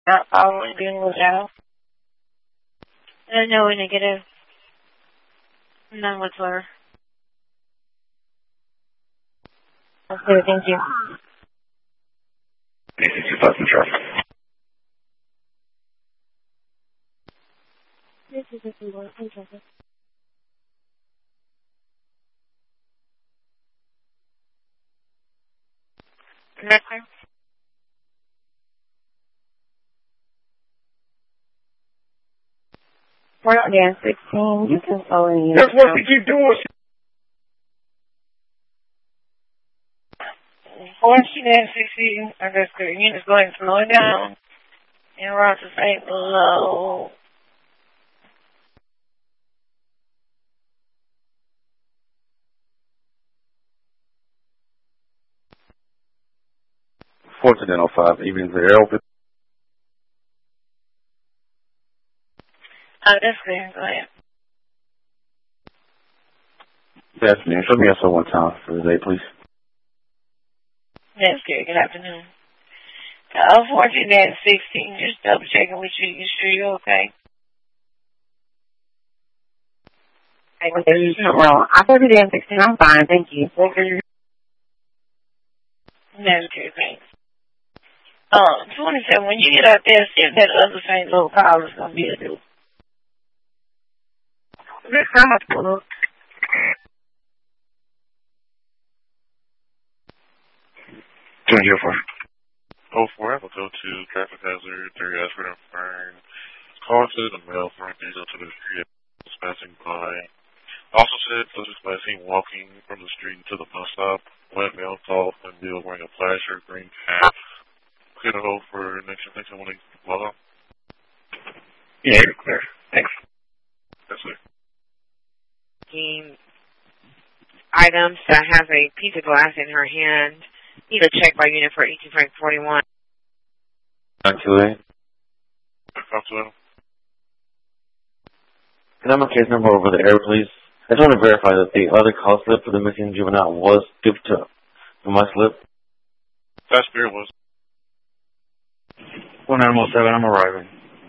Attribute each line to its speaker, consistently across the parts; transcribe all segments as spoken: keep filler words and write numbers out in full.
Speaker 1: Not following being moved out. Uh, no negative. None whatsoever. Okay, thank you.
Speaker 2: two thousand traffic.
Speaker 1: This is if we want. Please traffic. Next time. We're not down sixteen. You can follow in.
Speaker 2: That's what we keep doing.
Speaker 1: fourteen and sixteen, underscore units going slowing down. And we're on to say below.
Speaker 2: fourteen and oh five, evenings are open.
Speaker 1: Oh, that's clear. Go ahead.
Speaker 2: Good afternoon. Show me S O one time for the day, please.
Speaker 1: That's good. Good afternoon. Uh, fourteen and sixteen, just double checking with you. You sure you're okay?
Speaker 3: There's nothing wrong. I thought it and sixteen. I'm fine. Thank you.
Speaker 1: That's good. Thanks. Um, twenty-seven, when you get out there, see if that other Saint Louis call is going to be a do.
Speaker 3: This hospital.
Speaker 2: two zero four.
Speaker 4: Oh, four, I will go to traffic hazard, three Ashford and Fern. Call to the mail from diesel to the street, passing by. Also said, subject last seen walking from the street to the bus stop. Wet male, tall, and bill wearing a plaid shirt, green hat. Clear the hole for next next one. Well done.
Speaker 2: Yeah, you're clear. Thanks.
Speaker 4: That's it.
Speaker 3: Items that has a piece of glass in her hand. Need a check by unit for eighteen Frank forty-one.
Speaker 2: nine two eight.
Speaker 4: Cop to them.
Speaker 2: Can I have my case number over the air, please? I just want to verify that the other call slip for the missing juvenile was duped to my slip.
Speaker 4: That spirit was.
Speaker 2: one nine one seven, I'm arriving.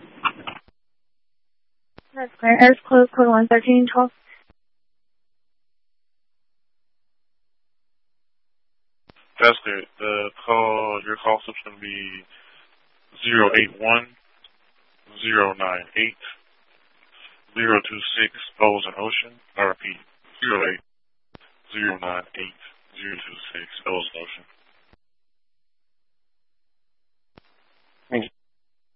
Speaker 1: That's clear. Air's closed, code one thirteen twelve.
Speaker 4: That's good. The call, your call slip's going to be zero eight one zero nine eight zero two six Ocean Ocean. I repeat, zero eight zero nine eight zero two six Ocean Ocean.
Speaker 2: Thank you.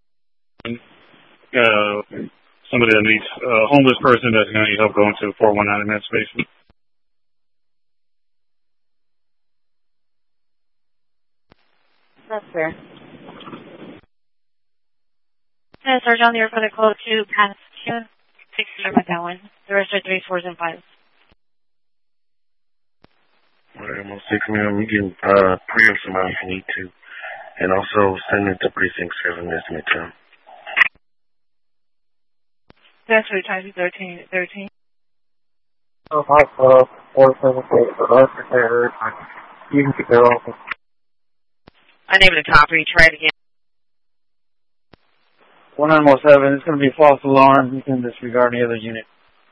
Speaker 5: Uh, somebody that needs a uh, homeless person that's going to need help going to four one nine Emancipation.
Speaker 1: That's fair. Yeah, Sergeant, on the air for the code two, pass two, six zero with that one. The rest are three, fours, and fives.
Speaker 2: Alright, I'm on six man. We can uh, preempt somebody if you need to. And also send it to precinct seven this midterm.
Speaker 1: That's for type thirteen, thirteen.
Speaker 3: Oh, five, twelve, four, seven, eight, for us, for you can keep their office. Unable to copy. Try it again.
Speaker 6: one nine one seven, it's going to be false alarm. You can disregard the other unit.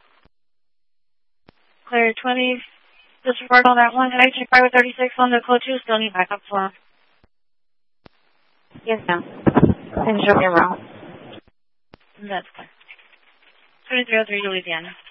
Speaker 1: Clear twenty. Disregard on that one. And I check five thirty-six on the code two. Still need backup for him. Yes, ma'am. And show me around. That's clear. twenty-three oh three, Louisiana.